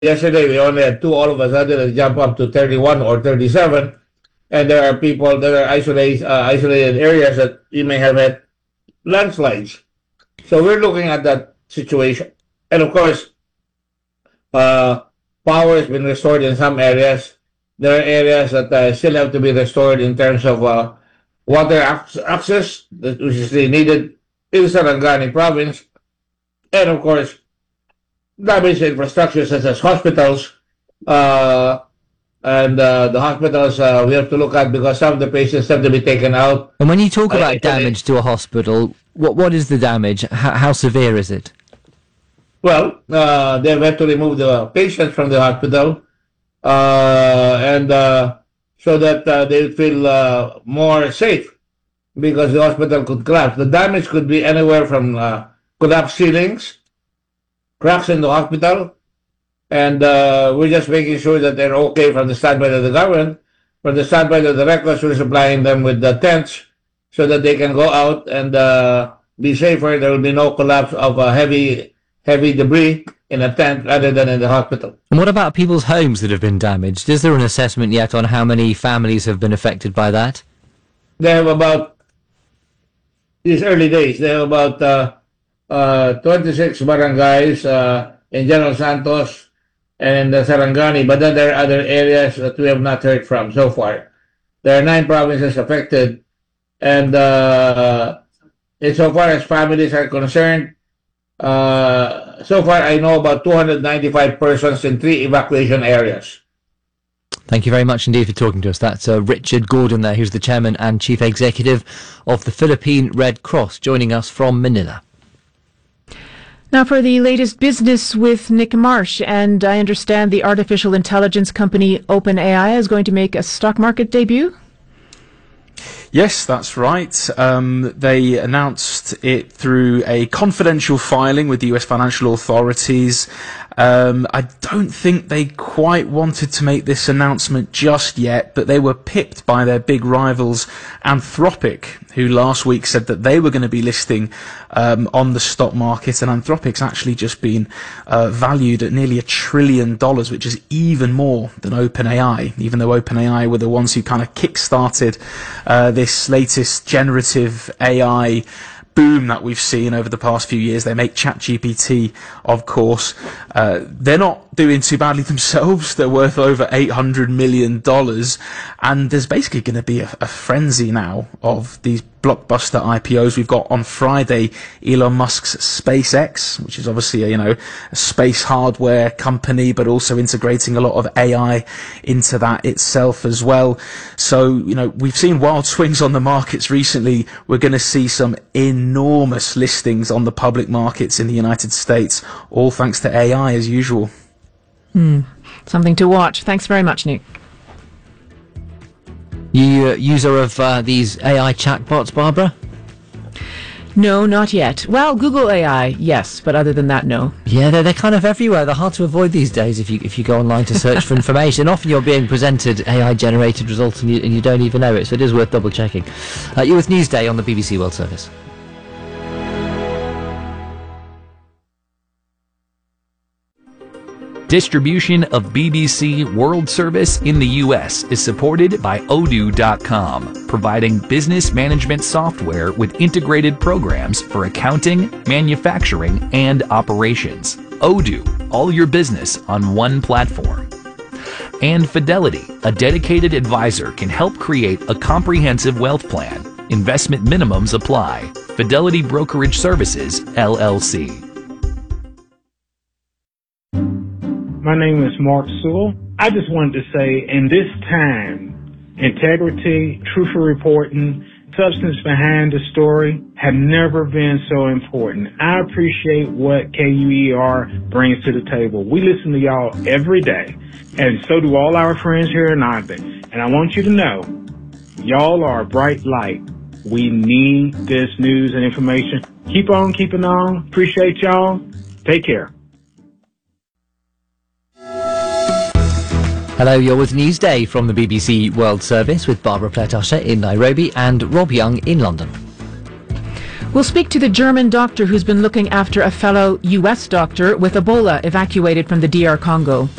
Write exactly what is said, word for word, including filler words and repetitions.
yesterday we only had two, all of a sudden it jump up to thirty-one or thirty-seven. And there are people, there are isolated, uh, isolated areas that you may have had landslides. So we're looking at that situation. And of course, uh, power has been restored in some areas. There are areas that uh, still have to be restored in terms of uh, water ac- access, which is needed in Sarangani province. And of course, damaged infrastructure such as hospitals. Uh, and uh, the hospitals uh, we have to look at because some of the patients have to be taken out. And when you talk about uh, damage to a hospital, what what is the damage? How, how severe is it? Well, uh, they've had to remove the patients from the hospital, uh, and uh, so that uh, they feel uh, more safe because the hospital could collapse. The damage could be anywhere from uh, collapsed ceilings, cracks in the hospital, and uh, we're just making sure that they're okay from the standpoint of the government, from the standpoint of the reckless, we're supplying them with the tents so that they can go out and uh, be safer. There will be no collapse of uh, heavy, heavy debris in a tent rather than in the hospital. And what about people's homes that have been damaged? Is there an assessment yet on how many families have been affected by that? They have about, these early days, they have about uh, uh, twenty-six barangays uh, in General Santos and in the Sarangani, but then there are other areas that we have not heard from so far. There are nine provinces affected, and uh, insofar as families are concerned, uh, so far I know about two hundred ninety-five persons in three evacuation areas. Thank you very much indeed for talking to us. That's uh, Richard Gordon there, who's the chairman and chief executive of the Philippine Red Cross, joining us from Manila. Now for the latest business with Nick Marsh, and I understand the artificial intelligence company OpenAI is going to make a stock market debut? Yes, that's right. Um, they announced it through a confidential filing with the U S financial authorities. Um, I don't think they quite wanted to make this announcement just yet, but they were pipped by their big rivals, Anthropic, who last week said that they were going to be listing um, on the stock market, and Anthropic's actually just been uh, valued at nearly a trillion dollars, which is even more than OpenAI, even though OpenAI were the ones who kind of kick-started uh, this latest generative A I boom that we've seen over the past few years. They make ChatGPT, of course. Uh, they're not doing too badly themselves. They're worth over eight hundred million dollars. And there's basically going to be a, a frenzy now of these blockbuster I P Os. We've got on Friday Elon Musk's SpaceX, which is obviously a, you know, a space hardware company, but also integrating a lot of A I into that itself as well. So, you know, we've seen wild swings on the markets recently. We're going to see some enormous listings on the public markets in the United States, all thanks to A I as usual. Hmm. Something to watch. Thanks very much, Nick. You uh, user of uh, these A I chatbots, Barbara? No, not yet. Well, Google A I, yes, but other than that, no. Yeah, they're, they're kind of everywhere. They're hard to avoid these days if you if you go online to search for information. Often you're being presented A I-generated results and you, and you don't even know it, so it is worth double-checking. Uh, you're with Newsday on the B B C World Service. Distribution of B B C World Service in the U S is supported by Odoo dot com, providing business management software with integrated programs for accounting, manufacturing, and operations. Odoo, all your business on one platform. And Fidelity, a dedicated advisor, can help create a comprehensive wealth plan. Investment minimums apply. Fidelity Brokerage Services, L L C. My name is Mark Sewell. I just wanted to say, in this time, integrity, truthful reporting, substance behind the story have never been so important. I appreciate what K U E R brings to the table. We listen to y'all every day, and so do all our friends here in Ogden. And I want you to know, y'all are a bright light. We need this news and information. Keep on keeping on. Appreciate y'all. Take care. Hello, you're with Newsday from the B B C World Service with Barbara Pletosha in Nairobi and Rob Young in London. We'll speak to the German doctor who's been looking after a fellow U S doctor with Ebola evacuated from the D R Congo.